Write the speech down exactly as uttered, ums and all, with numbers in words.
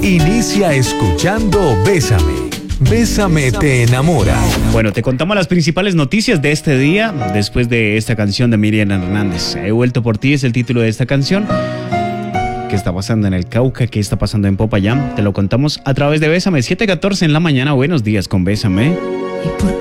Inicia escuchando Bésame. Bésame te enamora. Bueno, te contamos las principales noticias de este día después de esta canción de Miriam Hernández. He vuelto por ti es el título de esta canción. ¿Qué está pasando en el Cauca? ¿Qué está pasando en Popayán? Te lo contamos a través de Bésame. siete catorce en la mañana. Buenos días con Bésame. ¿Y por